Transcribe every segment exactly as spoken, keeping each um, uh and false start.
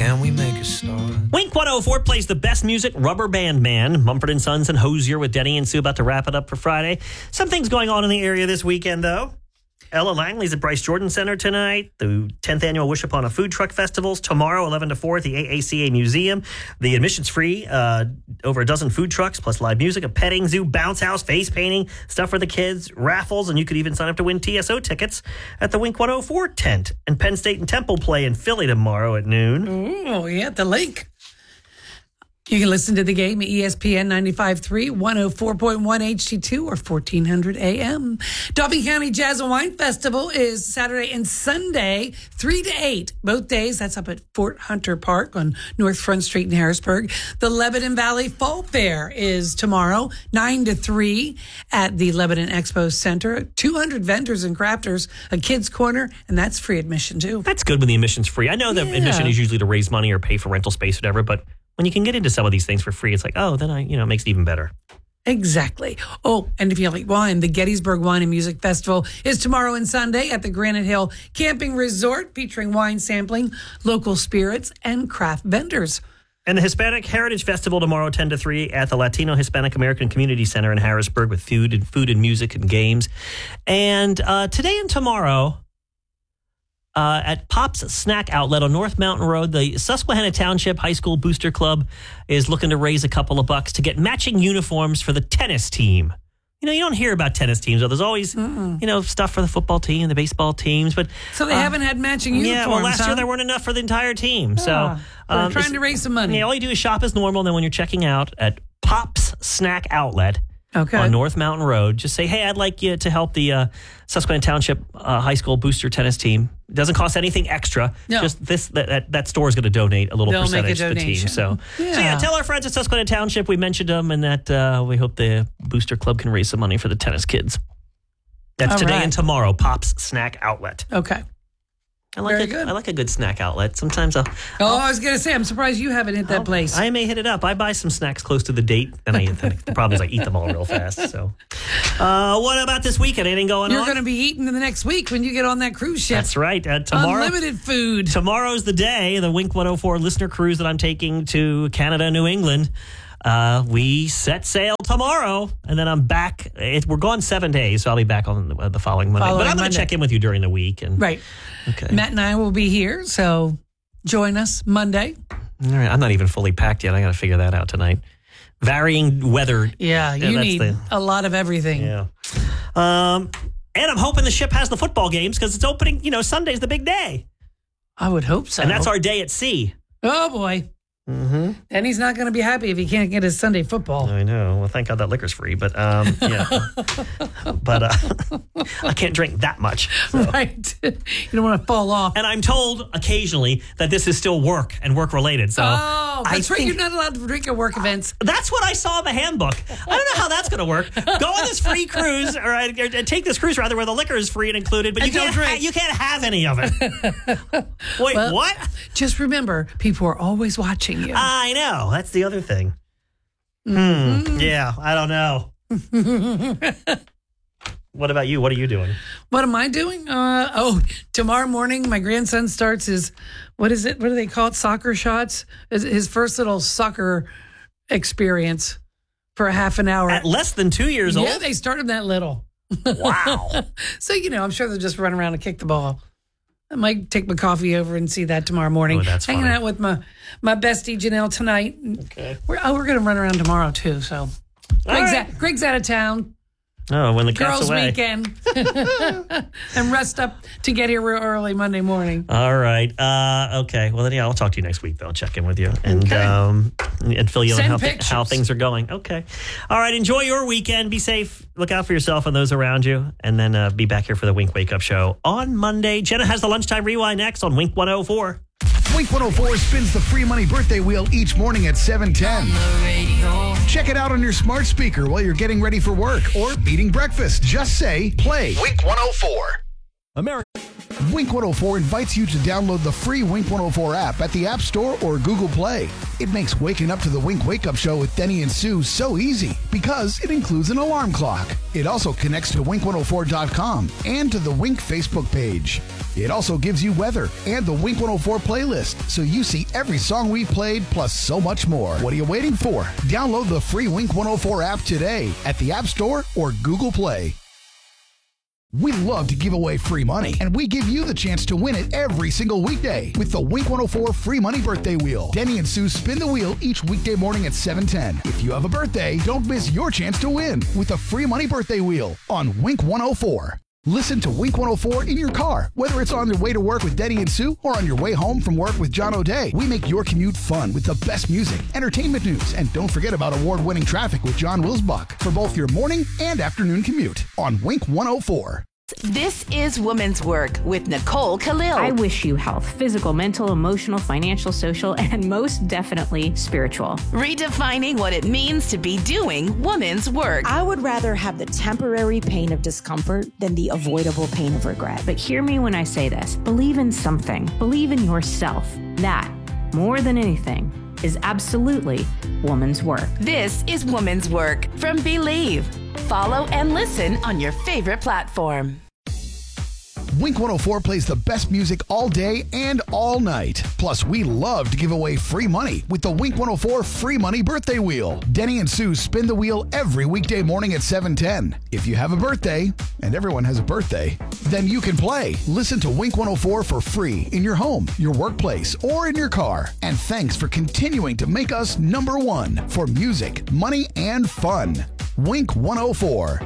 can we make a start? Wink one oh four plays the best music, Rubber Band Man. Mumford and Sons and Hosier with Denny and Sue about to wrap it up for Friday. Some things going on in the area this weekend, though. Ella Langley's at Bryce Jordan Center tonight. The tenth Annual Wish Upon a Food Truck Festival's tomorrow, eleven to four at the A A C A Museum. The admission's free. Uh, over a dozen food trucks, plus live music, a petting zoo, bounce house, face painting, stuff for the kids, raffles, and you could even sign up to win T S O tickets at the Wink one oh four tent. And Penn State and Temple play in Philly tomorrow at noon. Oh, yeah, the link. You can listen to the game at E S P N ninety-five point three, one oh four point one H D two or fourteen hundred A M. Dauphin County Jazz and Wine Festival is Saturday and Sunday, three to eight. Both days, that's up at Fort Hunter Park on North Front Street in Harrisburg. The Lebanon Valley Fall Fair is tomorrow, nine to three at the Lebanon Expo Center. two hundred vendors and crafters, a kids' corner, and that's free admission, too. That's good when the admission's free. I know that Yeah. admission is usually to raise money or pay for rental space, whatever, but when you can get into some of these things for free, it's like, oh, then I, you know, it makes it even better. Exactly. Oh, and if you like wine, the Gettysburg Wine and Music Festival is tomorrow and Sunday at the Granite Hill Camping Resort, featuring wine sampling, local spirits, and craft vendors. And the Hispanic Heritage Festival tomorrow, ten to three at the Latino Hispanic American Community Center in Harrisburg with food and food and music and games. And uh, today and tomorrow, Uh, at Pop's Snack Outlet on North Mountain Road, the Susquehanna Township High School Booster Club is looking to raise a couple of bucks to get matching uniforms for the tennis team. You know, you don't hear about tennis teams, though. There's always, Mm-mm. you know, stuff for the football team, the baseball teams. But So they uh, haven't had matching uniforms, Yeah, well, last huh? year there weren't enough for the entire team. Ah, so they're um, trying to raise some money. Yeah, all you do is shop as normal. And then when you're checking out at Pop's Snack Outlet, Okay. on North Mountain Road, just say, hey, I'd like you to help the uh, Susquehanna Township uh, High School Booster Tennis Team. It doesn't cost anything extra. No. Just this that, that, that store is going to donate a little They'll make a percentage to the team. donation. So Yeah. so yeah, tell our friends at Susquehanna Township we mentioned them and that uh, we hope the Booster Club can raise some money for the tennis kids. That's All today right. and tomorrow, Pop's Snack Outlet. Okay. I like Very a, good. I like a good snack outlet. Sometimes I'll, Oh, I was going to say, I'm surprised you haven't hit that I'll- place. I may hit it up. I buy some snacks close to the date, and I eat them. The problem is I eat them all real fast. So, uh, what about this weekend? Anything going You're on? going to be eating in the next week when you get on that cruise ship. That's right. Uh, tomorrow, Unlimited food. tomorrow's the day. The Wink one oh four listener cruise that I'm taking to Canada, New England. Uh, we set sail tomorrow, and then I'm back. It, we're gone seven days, so I'll be back on the, uh, the following Monday. Following but I'm going Monday. to check in with you during the week. And Right. Okay. Matt and I will be here, so join us Monday. All right. I'm not even fully packed yet. I got to figure that out tonight. Varying weather. Yeah, you that's need the- a lot of everything. Yeah. Um, and I'm hoping the ship has the football games because it's opening, you know, Sunday's the big day. I would hope so. And that's our day at sea. Oh, boy. Mm-hmm. And he's not going to be happy if he can't get his Sunday football. I know. Well, thank God that liquor's free, but um, yeah. but uh, I can't drink that much. So. Right. You don't want to fall off. And I'm told occasionally that this is still work and work related. So Oh, I that's right. think- You're not allowed to drink at work events. That's what I saw in the handbook. I don't know how that's going to work. Go on this free cruise, or, uh, or take this cruise rather, where the liquor is free and included, but you And don't can't. Ha- drink. you can't have any of it. Wait, Well, what? Just remember, people are always watching you. I know. That's the other thing. Hmm. Yeah, I don't know. What about you? What are you doing? What am I doing? Uh, oh, tomorrow morning, my grandson starts his, what is it? What do they call it? Soccer shots? His- His first little soccer experience for a half an hour. At less than two years yeah, old? they started that little. Wow. So, you know, I'm sure they'll just run around and kick the ball. I might take my coffee over and see that tomorrow morning. Oh, that's Hanging funny. out with my, my bestie, Janelle, tonight. Okay. We're, oh, we're going to run around tomorrow, too. So Greg's, right. out, Greg's out of town. Oh, when the cat's Girls' away. weekend. And rest up to get here real early Monday morning. All right. Uh, okay. Well, then, yeah, I'll talk to you next week. Though. I'll check in with you and Okay. um, and fill you in on Send how, thi- pictures. how things are going. Okay. All right. Enjoy your weekend. Be safe. Look out for yourself and those around you. And then uh, be back here for the Wink Wake Up Show on Monday. Jenna has the Lunchtime Rewind next on Wink one oh four. Wink one oh four spins the free money birthday wheel each morning at seven ten. Check it out on your smart speaker while you're getting ready for work or eating breakfast. Just say, play Wink one oh four. America. Wink one oh four invites you to download the free Wink one oh four app at the App Store or Google Play. It makes waking up to the Wink Wake Up Show with Denny and Sue so easy because it includes an alarm clock. It also connects to wink one oh four dot com and to the Wink Facebook page. It also gives you weather and the Wink one oh four playlist, so you see every song we played plus so much more. What are you waiting for? Download the free Wink one oh four app today at the App Store or Google Play. We love to give away free money, and we give you the chance to win it every single weekday with the Wink one oh four Free Money Birthday Wheel. Denny and Sue spin the wheel each weekday morning at seven ten. If you have a birthday, don't miss your chance to win with the Free Money Birthday Wheel on Wink one oh four. Listen to Wink one oh four in your car, whether it's on your way to work with Denny and Sue or on your way home from work with John O'Day. We make your commute fun with the best music, entertainment news, and don't forget about award-winning traffic with John Wilsbach for both your morning and afternoon commute on Wink one oh four. This is Woman's Work with Nicole Khalil. I wish you health, physical, mental, emotional, financial, social, and most definitely spiritual. Redefining what it means to be doing woman's work. I would rather have the temporary pain of discomfort than the avoidable pain of regret. But hear me when I say this. Believe in something. Believe in yourself. That, more than anything, is absolutely woman's work. This is Woman's Work from Believe. Follow and listen on your favorite platform. Wink one oh four plays the best music all day and all night. Plus, we love to give away free money with the Wink one oh four Free Money Birthday Wheel. Denny and Sue spin the wheel every weekday morning at seven ten. If you have a birthday, and everyone has a birthday, then you can play. Listen to Wink one oh four for free in your home, your workplace, or in your car. And thanks for continuing to make us number one for music, money, and fun. Wink one oh four.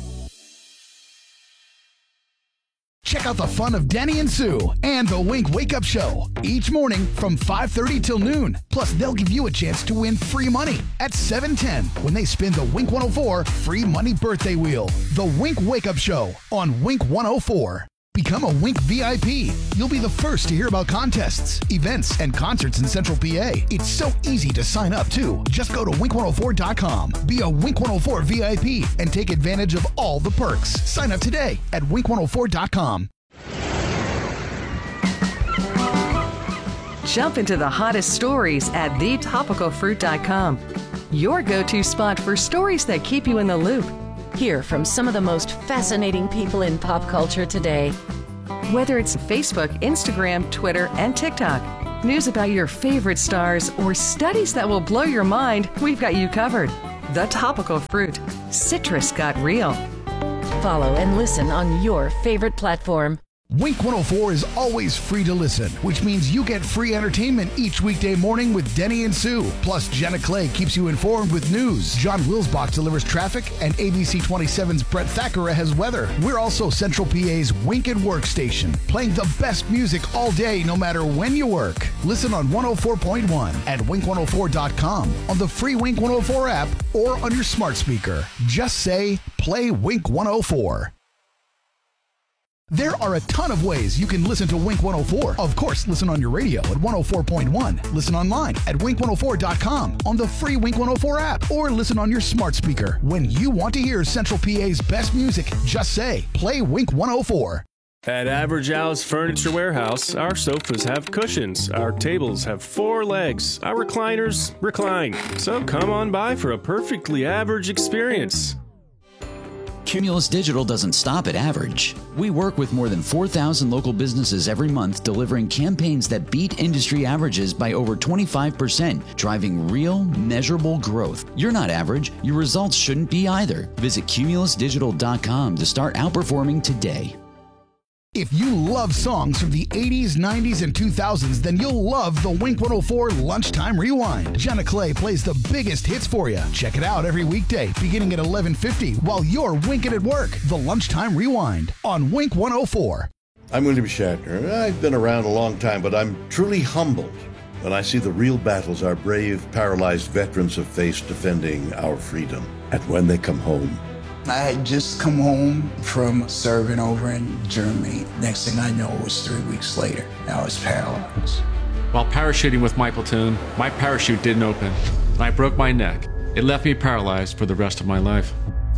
Check out the fun of Denny and Sue and the Wink Wake Up Show each morning from five thirty till noon. Plus, they'll give you a chance to win free money at seven ten when they spin the Wink one oh four Free Money Birthday Wheel. The Wink Wake Up Show on Wink one oh four. Become a Wink V I P. You'll be the first to hear about contests, events, and concerts in Central P A. It's so easy to sign up, too. Just go to wink one oh four dot com. Be a Wink one oh four V I P and take advantage of all the perks. Sign up today at wink one oh four dot com. Jump into the hottest stories at the topical fruit dot com. Your go-to spot for stories that keep you in the loop. Hear from some of the most fascinating people in pop culture today. Whether it's Facebook, Instagram, Twitter, and TikTok, news about your favorite stars, or studies that will blow your mind, we've got you covered. The Topical Fruit. Citrus got real. Follow and listen on your favorite platform. Wink one oh four is always free to listen, which means you get free entertainment each weekday morning with Denny and Sue. Plus, Jenna Clay keeps you informed with news. John Wilsbach delivers traffic, and A B C twenty-seven's Brett Thackeray has weather. We're also Central P A's Wink and Work station, playing the best music all day, no matter when you work. Listen on one oh four point one at wink one oh four dot com, on the free Wink one oh four app, or on your smart speaker. Just say, play Wink one oh four. There are a ton of ways you can listen to Wink one oh four. Of course, listen on your radio at one oh four point one. Listen online at wink one oh four dot com, on the free Wink one oh four app, or listen on your smart speaker. When you want to hear Central P A's best music, just say, play Wink one oh four. At Average Al's Furniture Warehouse, our sofas have cushions, our tables have four legs, our recliners recline. So come on by for a perfectly average experience. Cumulus Digital doesn't stop at average. We work with more than four thousand local businesses every month, delivering campaigns that beat industry averages by over twenty-five percent, driving real, measurable growth. You're not average. Your results shouldn't be either. Visit cumulus digital dot com to start outperforming today. If you love songs from the eighties, nineties, and two thousands, then you'll love the Wink one oh four Lunchtime Rewind. Jenna Clay plays the biggest hits for you. Check it out every weekday, beginning at eleven fifty, while you're winking at work. The Lunchtime Rewind on Wink one oh four. I'm William Shatner. I've been around a long time, but I'm truly humbled when I see the real battles our brave, paralyzed veterans have faced defending our freedom. And when they come home, I had just come home from serving over in Germany. Next thing I know, it was three weeks later. I was paralyzed. While parachuting with my platoon, my parachute didn't open, and I broke my neck. It left me paralyzed for the rest of my life.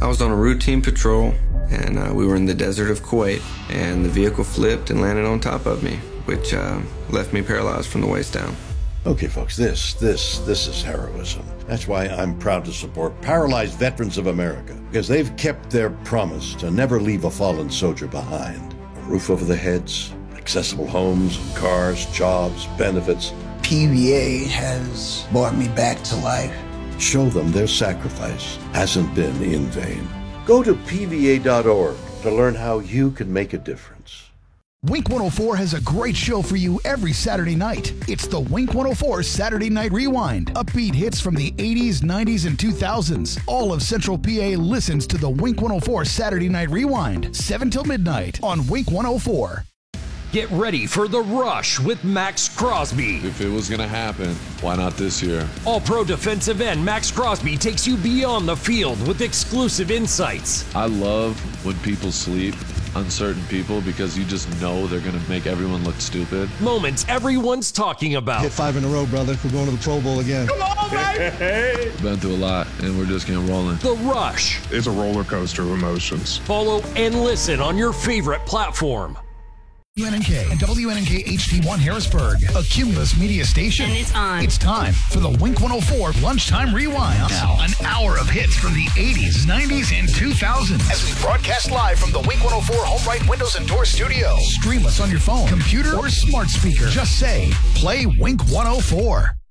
I was on a routine patrol, and uh, we were in the desert of Kuwait, and the vehicle flipped and landed on top of me, which uh, left me paralyzed from the waist down. Okay, folks, this, this, this is heroism. That's why I'm proud to support Paralyzed Veterans of America, because they've kept their promise to never leave a fallen soldier behind. A roof over their heads, accessible homes, cars, jobs, benefits. P V A has brought me back to life. Show them their sacrifice hasn't been in vain. Go to P V A dot org to learn how you can make a difference. Wink one oh four has a great show for you every Saturday night. It's the Wink one oh four Saturday Night Rewind. Upbeat hits from the eighties, nineties, and two thousands. All of Central P A listens to the Wink one oh four Saturday Night Rewind, seven till midnight on Wink one oh four. Get ready for The Rush with Max Crosby. If it was going to happen, why not this year? All-pro defensive end Max Crosby takes you beyond the field with exclusive insights. I love when people sleep, uncertain people, because you just know they're going to make everyone look stupid. Moments everyone's talking about. Hit five in a row, brother. We're going to the Pro Bowl again. Come on, baby! Been through a lot, and we're just getting rolling. The Rush. It's a roller coaster of emotions. Follow and listen on your favorite platform. W N N K and W N N K H D one Harrisburg, a Cumulus media station. And it's on. It's time for the Wink one oh four Lunchtime Rewind. Now, an hour of hits from the eighties, nineties, and two thousands. As we broadcast live from the Wink one oh four Home Right Windows and Door Studio. Stream us on your phone, computer, or smart speaker. Just say, play Wink one oh four.